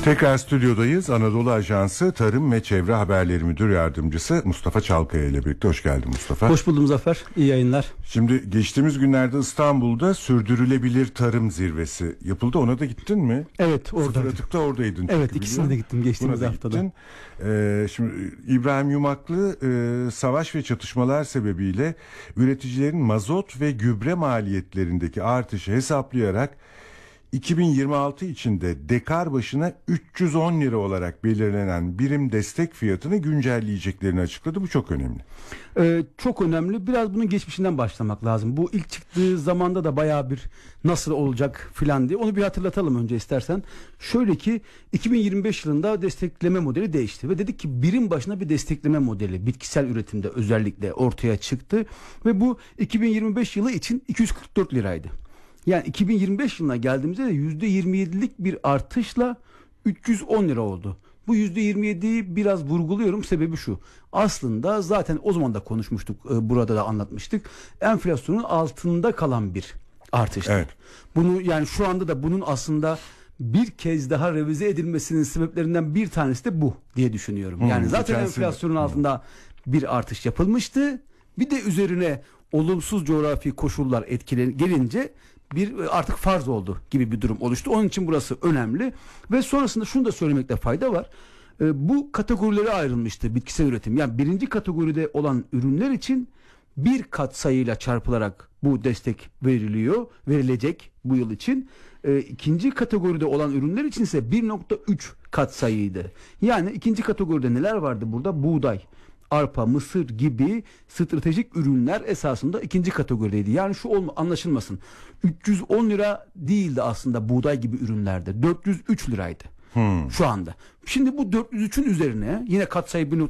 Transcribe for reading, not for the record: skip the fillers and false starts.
Tekrar stüdyodayız. Anadolu Ajansı Tarım ve Çevre Haberleri Müdür Yardımcısı Mustafa Çalkaya ile birlikte. Hoş geldin Mustafa. Hoş buldum Zafer. İyi yayınlar. Şimdi geçtiğimiz günlerde İstanbul'da Sürdürülebilir Tarım Zirvesi yapıldı. Ona da gittin mi? Evet, orada. Sıfır Atık'ta oradaydın. Evet, ikisine de gittim geçtiğimiz haftada. Şimdi İbrahim Yumaklı savaş ve çatışmalar sebebiyle üreticilerin mazot ve gübre maliyetlerindeki artışı hesaplayarak 2026 içinde dekar başına 310 lira olarak belirlenen birim destek fiyatını güncelleyeceklerini açıkladı. Bu çok önemli. Çok önemli. Biraz bunun geçmişinden başlamak lazım. Bu ilk çıktığı zamanda da bayağı bir nasıl olacak filan diye. Onu bir hatırlatalım önce istersen. Şöyle ki 2025 yılında destekleme modeli değişti ve dedik ki birim başına bir destekleme modeli bitkisel üretimde özellikle ortaya çıktı ve bu 2025 yılı için 244 liraydı. Yani 2025 yılına geldiğimizde de %27'lik bir artışla 310 lira oldu. Bu %27'yi biraz vurguluyorum. Sebebi şu. Aslında zaten o zaman da konuşmuştuk. Burada da anlatmıştık. Enflasyonun altında kalan bir artıştı. Evet. Bunu yani şu anda da bunun aslında bir kez daha revize edilmesinin sebeplerinden bir tanesi de bu diye düşünüyorum. Yani zaten enflasyonun altında bir artış yapılmıştı. Bir de üzerine olumsuz coğrafi koşullar gelince bir artık farz oldu gibi bir durum oluştu. Onun için burası önemli ve sonrasında şunu da söylemekte fayda var. Bu kategorilere ayrılmıştı bitkisel üretim. Yani birinci kategoride olan ürünler için bir kat sayıyla çarpılarak bu destek verilecek bu yıl için. İkinci kategoride olan ürünler için ise 1.3 kat sayıydı. Yani ikinci kategoride neler vardı burada? Buğday, arpa, mısır gibi stratejik ürünler esasında ikinci kategorideydi. Yani şu anlaşılmasın. 310 lira değildi aslında buğday gibi ürünlerde. 403 liraydı şu anda. Şimdi bu 403'ün üzerine yine katsayı